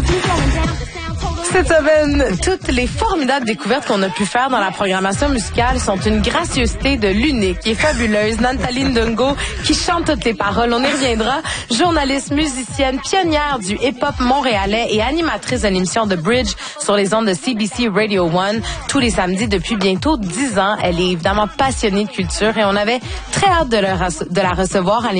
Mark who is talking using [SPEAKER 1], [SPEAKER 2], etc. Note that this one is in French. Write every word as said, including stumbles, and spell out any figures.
[SPEAKER 1] Cette semaine, toutes les formidables découvertes qu'on a pu faire dans la programmation musicale sont une gracieuseté de l'unique et fabuleuse Nathalie Ndongo qui chante toutes les paroles. On y reviendra. Journaliste, musicienne, pionnière du hip-hop montréalais et animatrice de l'émission The Bridge sur les ondes de C B C Radio One tous les samedis depuis bientôt dix ans. Elle est évidemment passionnée de culture et on avait très hâte de, le, de la recevoir à